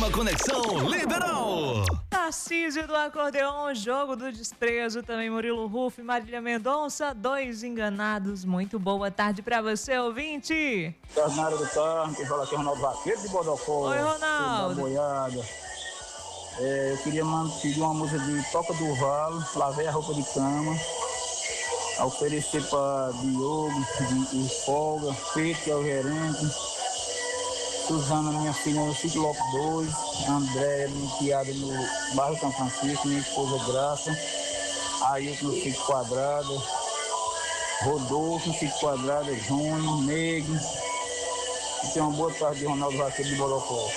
sua Conexão Liberal. Tarcísio do Acordeon, Jogo do Desprezo, também Murilo Rufo e Marília Mendonça, Dois Enganados. Muito boa tarde pra você, ouvinte. Na área do carro, quem fala aqui é o Ronaldo Vaqueiro de Bodocó. Oi, Ronaldo. Da boiada. Eu queria pedir uma música de Toca do Valo, Lavei a Roupa de Cama, a oferecer para Diogo, de Folga, Pedro, que é o gerente, Suzana, minha filha, no Sítio Lopo 2, André, minha criada no bairro São Francisco, minha esposa Graça, Ailton no Sítio Quadrado, Rodolfo no Sítio Quadrado, Júnior, Negro. Tenha uma boa tarde, Ronaldo Vaqueiro de Bodocó.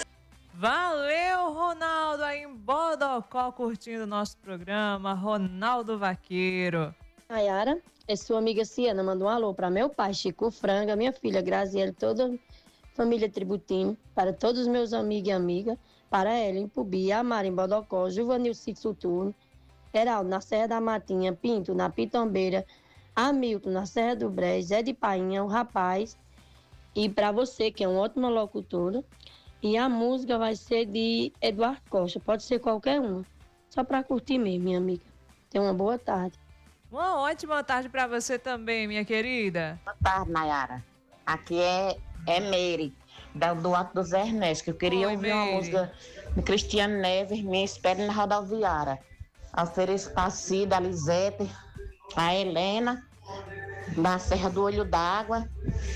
Valeu, Ronaldo, aí em Bodocó, curtindo o nosso programa, Ronaldo Vaqueiro. Nayara, é sua amiga Ciana, manda um alô para meu pai, Chico Franga, minha filha Graziele, toda a família Tributino, para todos os meus amigos e amigas, para ela em Pubi, Amara em Bodocó, Juvanil Cid Soturno, Heraldo na Serra da Matinha, Pinto na Pitombeira, Hamilton na Serra do Brejo, Zé de Painha, o rapaz, e para você que é uma ótima locutora. E a música vai ser de Eduardo Costa, pode ser qualquer uma, só para curtir mesmo, minha amiga. Tenha uma boa tarde. Uma ótima tarde para você também, minha querida. Boa tarde, Nayara. Aqui é Meire, do Alto do Zé Ernesto, que eu queria ouvir uma música de Cristiano Neves, Me Espere na Rodoviária. Ofereço para a Cida, a Lisete, a Helena, da Serra do Olho d'Água,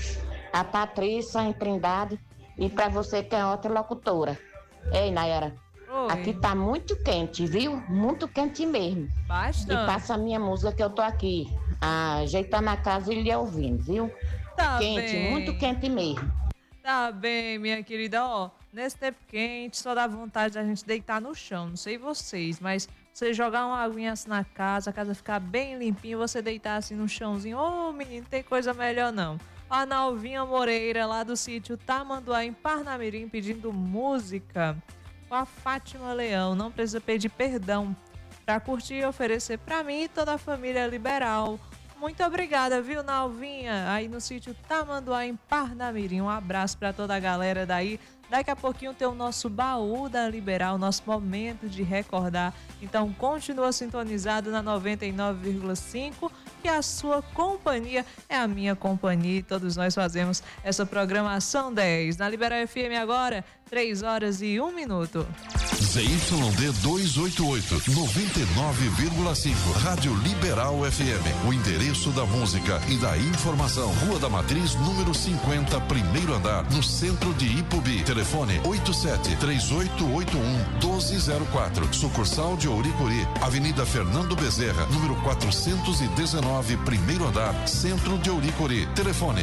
a Patrícia em Trindade, e para você que é outra locutora. Ei, Nayara, aqui tá muito quente, viu? Muito quente mesmo. Bastante. E passa a minha música que eu tô aqui, ajeitando a casa e lhe ouvindo, viu? Tá quente, bem. muito quente mesmo. Tá bem, minha querida. Ó, nesse tempo quente, só dá vontade da gente deitar no chão. Não sei vocês, mas você jogar uma aguinha assim na casa, a casa ficar bem limpinha, você deitar assim no chãozinho. Ô, menino, tem coisa melhor não. A Nalvinha Moreira, lá do sítio Tamanduá, em Parnamirim, pedindo música com a Fátima Leão. Não precisa pedir perdão, pra curtir e oferecer pra mim e toda a família liberal. Muito obrigada, viu, Nalvinha? Aí no sítio Tamanduá, em Parnamirim. Um abraço pra toda a galera daí. Daqui a pouquinho tem o nosso baú da Liberal, nosso momento de recordar. Então continua sintonizado na 99,5, que a sua companhia é a minha companhia e todos nós fazemos essa programação 10. Na Liberal FM agora, 3h01. ZYD 288, 99,5. Rádio Liberal FM. O endereço da música e da informação. Rua da Matriz, número 50, primeiro andar, no centro de Ipubi. Telefone 87-3881-1204. Sucursal de Ouricuri. Avenida Fernando Bezerra, número 419, primeiro andar, centro de Ouricuri. Telefone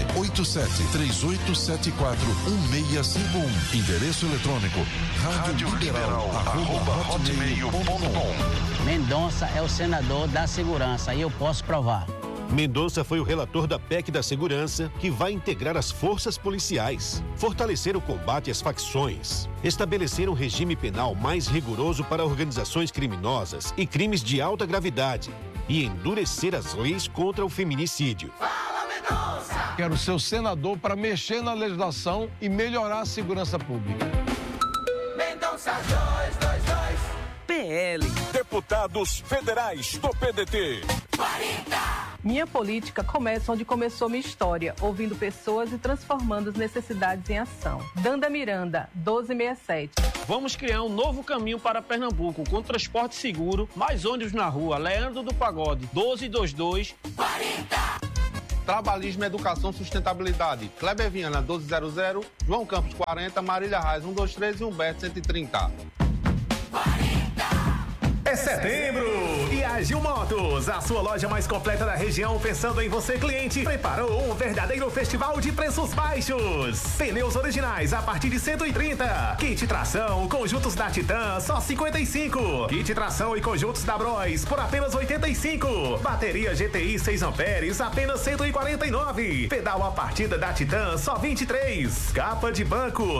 87-3874-1651. Endereço eletrônico Rádio Liberal @hotmail.com. Mendonça é o senador da segurança e eu posso provar. Mendonça foi o relator da PEC da Segurança, que vai integrar as forças policiais, fortalecer o combate às facções, estabelecer um regime penal mais rigoroso para organizações criminosas e crimes de alta gravidade e endurecer as leis contra o feminicídio. Fala, Mendonça! Quero ser o senador para mexer na legislação e melhorar a segurança pública. Mendonça 222. PL. Deputados federais do PDT. 40. Minha política começa onde começou minha história, ouvindo pessoas e transformando as necessidades em ação. Danda Miranda, 1267. Vamos criar um novo caminho para Pernambuco, com transporte seguro, mais ônibus na rua. Leandro do Pagode, 1222. 40. Trabalhismo, Educação, Sustentabilidade. Kleber Viana, 1200. João Campos, 40. Marília Reis, 123 e Humberto, 130. É setembro e a Gil Motos, a sua loja mais completa da região, pensando em você, cliente, preparou um verdadeiro festival de preços baixos. Pneus originais a partir de 130. Kit tração, conjuntos da Titan, só 55. Kit tração e conjuntos da Bros por apenas 85. Bateria GTI 6 amperes, apenas 149. Pedal a partida da Titan, só 23. Capa de banco,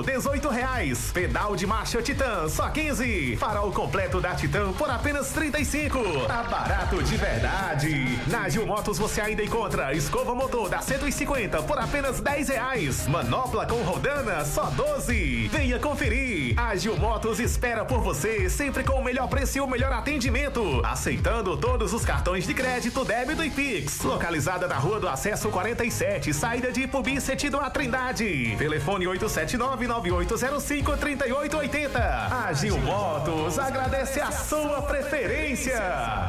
R$18. Pedal de marcha Titan, só 15. Farol completo da Titan por apenas 35. Tá barato de verdade. Na Gil Motos você ainda encontra escova motor da 150 por apenas R$10. Manopla com rodana só 12. Venha conferir. A Gil Motos espera por você, sempre com o melhor preço e o melhor atendimento. Aceitando todos os cartões de crédito, débito e Pix. Localizada na Rua do Acesso 47, saída de Ipubi, sentido a Trindade. Telefone 879-9805-3880. A Gil Motos agradece a sua preferência.